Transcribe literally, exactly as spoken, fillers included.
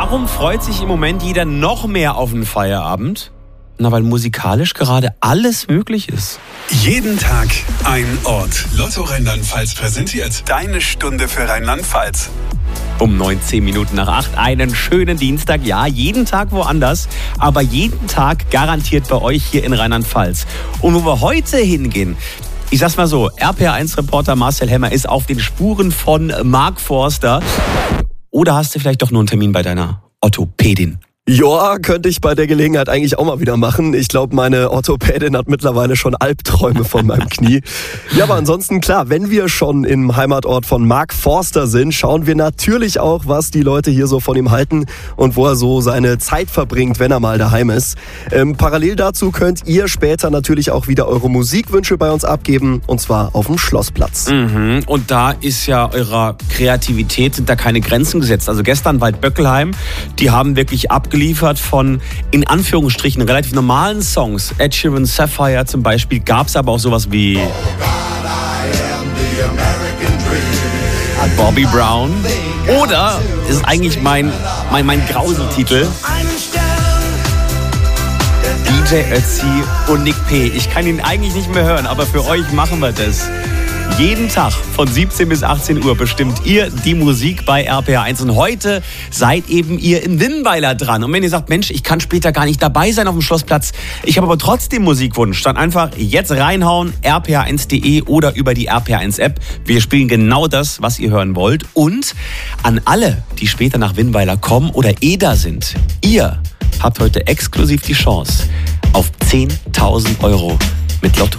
Warum freut sich im Moment jeder noch mehr auf den Feierabend? Na, weil musikalisch gerade alles möglich ist. Jeden Tag ein Ort. Lotto Rheinland-Pfalz präsentiert deine Stunde für Rheinland-Pfalz. Um neunzehn Minuten nach acht, einen schönen Dienstag. Ja, jeden Tag woanders, aber jeden Tag garantiert bei euch hier in Rheinland-Pfalz. Und wo wir heute hingehen, ich sag's mal so, R P R eins Reporter Marcel Hemmer ist auf den Spuren von Mark Forster. Oder hast du vielleicht doch nur einen Termin bei deiner Orthopädin? Ja, könnte ich bei der Gelegenheit eigentlich auch mal wieder machen. Ich glaube, meine Orthopädin hat mittlerweile schon Albträume von meinem Knie. Ja, aber ansonsten klar, wenn wir schon im Heimatort von Mark Forster sind, schauen wir natürlich auch, was die Leute hier so von ihm halten und wo er so seine Zeit verbringt, wenn er mal daheim ist. Ähm, parallel dazu könnt ihr später natürlich auch wieder eure Musikwünsche bei uns abgeben, und zwar auf dem Schlossplatz. Mhm. Und da ist ja eurer Kreativität, sind da keine Grenzen gesetzt. Also gestern Wald Böckelheim, die haben wirklich abgeliefert von, in Anführungsstrichen, relativ normalen Songs. Ed Sheeran, Sapphire zum Beispiel, gab es aber auch sowas wie oh God, Bobby Brown. Oder, das ist eigentlich mein, mein, mein Grauseltitel, D J Ötzi und Nick P. Ich kann ihn eigentlich nicht mehr hören, aber für euch machen wir das. Jeden Tag von siebzehn bis achtzehn Uhr bestimmt ihr die Musik bei R P R eins. Und heute seid eben ihr in Winnweiler dran. Und wenn ihr sagt, Mensch, ich kann später gar nicht dabei sein auf dem Schlossplatz, ich habe aber trotzdem Musikwunsch, dann einfach jetzt reinhauen, r p r eins punkt d e oder über die R P R eins App. Wir spielen genau das, was ihr hören wollt. Und an alle, die später nach Winnweiler kommen oder eh da sind, ihr habt heute exklusiv die Chance auf zehntausend Euro mit Lotto